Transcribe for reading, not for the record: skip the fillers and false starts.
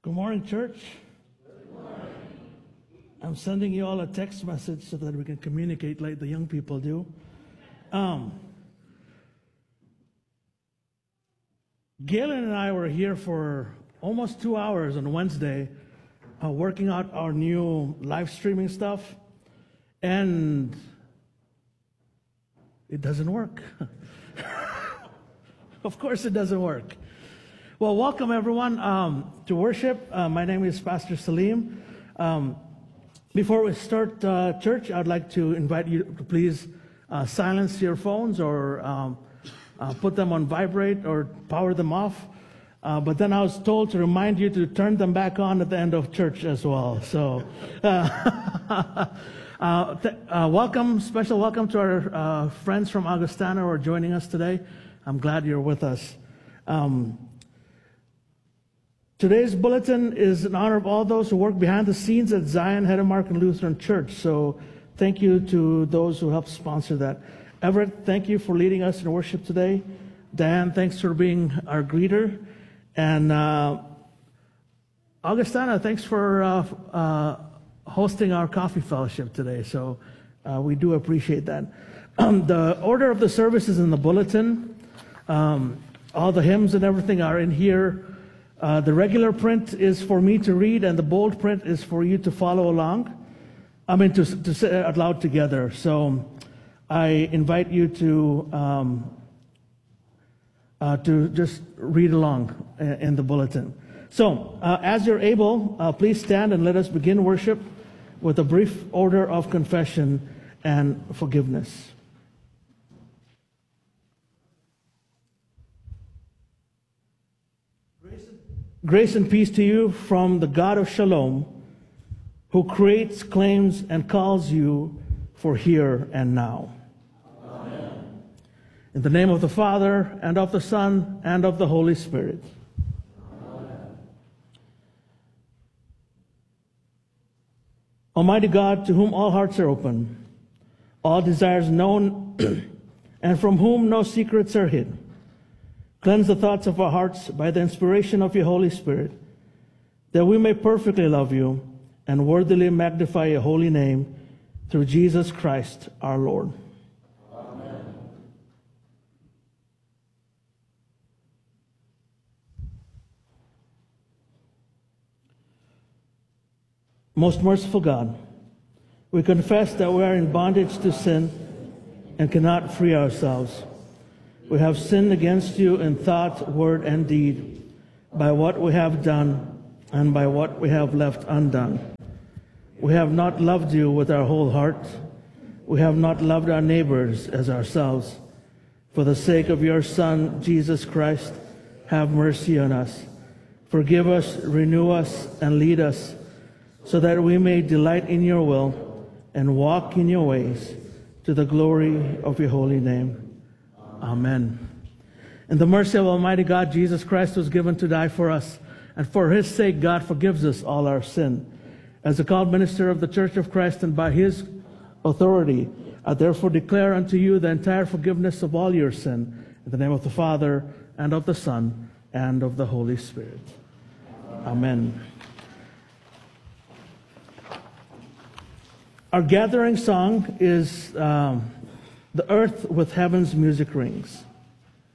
Good morning, church. Good morning. I'm sending you all a text message so that we can communicate like the young people do. Galen and I were here for almost 2 hours on Wednesday, working out our new live streaming stuff, and it doesn't work. Of course it doesn't work. Well, welcome everyone to worship. My name is Pastor Salim. Before we start church, I'd like to invite you to please silence your phones or put them on vibrate or power them off. But then I was told to remind you to turn them back on at the end of church as well. So welcome, special welcome to our friends from Augustana who are joining us today. I'm glad you're with us. Today's bulletin is in honor of all those who work behind the scenes at Zion Hedmark and Lutheran Church. So thank you to those who helped sponsor that. Everett, thank you for leading us in worship today. Diane, thanks for being our greeter. And Augustana, thanks for hosting our coffee fellowship today. So we do appreciate that. The order of the service is in the bulletin. All the hymns and everything are in here. The regular print is for me to read, and the bold print is for you to follow along. To say it out loud together. So I invite you to just read along in the bulletin. So as you're able, please stand and let us begin worship with a brief order of confession and forgiveness. Grace and peace to you from the God of Shalom, who creates, claims, and calls you for here and now. Amen. In the name of the Father, and of the Son, and of the Holy Spirit. Amen. Almighty God, to whom all hearts are open, all desires known, and from whom no secrets are hid, cleanse the thoughts of our hearts by the inspiration of your Holy Spirit, that we may perfectly love you and worthily magnify your holy name through Jesus Christ our Lord. Amen. Most merciful God, we confess that we are in bondage to sin and cannot free ourselves. We have sinned against you in thought, word, and deed, by what we have done and by what we have left undone. We have not loved you with our whole heart. We have not loved our neighbors as ourselves. For the sake of your Son, Jesus Christ, have mercy on us. Forgive us, renew us, and lead us, so that we may delight in your will and walk in your ways, to the glory of your holy name. Amen. In the mercy of Almighty God, Jesus Christ was given to die for us, and for his sake God forgives us all our sin. As a called minister of the Church of Christ and by his authority, I therefore declare unto you the entire forgiveness of all your sin, in the name of the Father, and of the Son, and of the Holy Spirit. Amen. Our gathering song is The Earth with Heaven's Music Rings.